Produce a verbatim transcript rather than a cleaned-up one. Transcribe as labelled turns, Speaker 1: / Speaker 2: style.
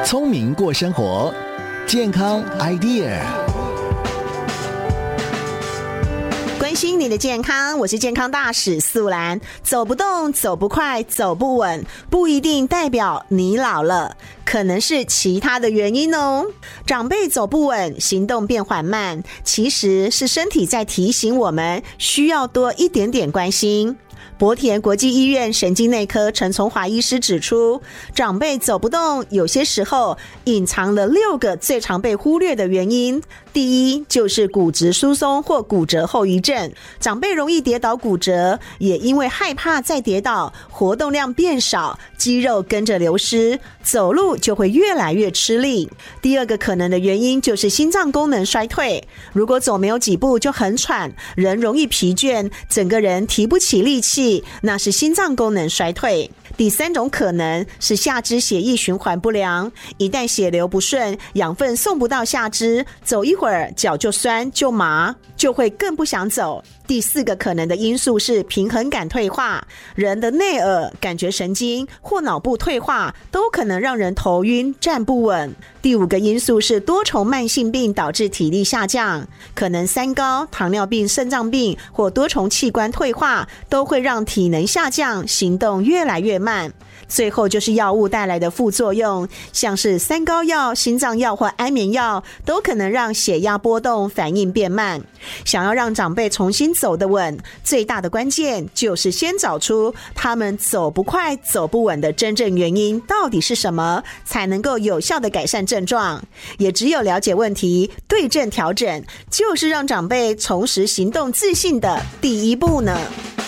Speaker 1: 聪明过生活，健康 idea。
Speaker 2: 关心你的健康，我是健康大使素兰。走不动、走不快、走不稳，不一定代表你老了，可能是其他的原因哦。长辈走不稳，行动变缓慢，其实是身体在提醒我们需要多一点点关心。博田国际医院神经内科陈从华医师指出，长辈走不动，有些时候隐藏了六个最常被忽略的原因。第一，就是骨质疏松或骨折后遗症，长辈容易跌倒骨折，也因为害怕再跌倒，活动量变少，肌肉跟着流失，走路就会越来越吃力。第二个可能的原因就是心脏功能衰退，如果走没有几步就很喘，人容易疲倦，整个人提不起力气，那是心脏功能衰退。第三种可能是下肢血液循环不良，一旦血流不顺，养分送不到下肢，走一会儿脚就酸就麻，就会更不想走。第四个可能的因素是平衡感退化，人的内耳、感觉神经或脑部退化都可能让人头晕、站不稳。第五个因素是多重慢性病导致体力下降，可能三高、糖尿病、肾脏病或多重器官退化都会让体能下降，行动越来越慢。最后就是药物带来的副作用，像是三高药、心脏药或安眠药都可能让血压波动，反应变慢。想要让长辈重新走得稳，最大的关键就是先找出他们走不快、走不稳的真正原因到底是什么，才能够有效的改善症状。也只有了解问题，对症调整，就是让长辈重拾行动自信的第一步呢。